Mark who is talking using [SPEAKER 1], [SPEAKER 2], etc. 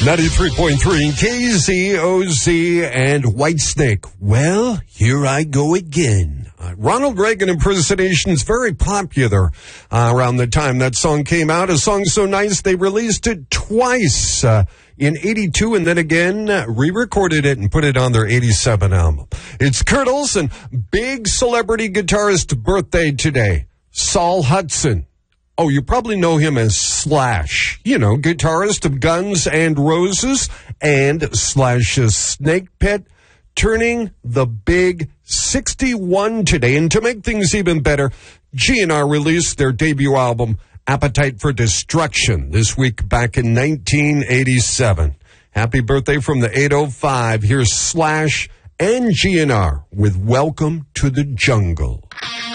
[SPEAKER 1] 93.3 KZOZ and Whitesnake. Well, here I go again. Ronald Reagan impersonation is very popular around the time that song came out. A song so nice they released it twice in 82 and then again re-recorded it and put it on their 87 album. It's Kurtles and big celebrity guitarist birthday today, Saul Hudson. Oh, you probably know him as Slash, guitarist of Guns N' Roses and Slash's Snake Pit, turning the big 61 today. And to make things even better, GNR released their debut album, Appetite for Destruction, this week back in 1987. Happy birthday from the 805. Here's Slash and GNR with Welcome to the Jungle.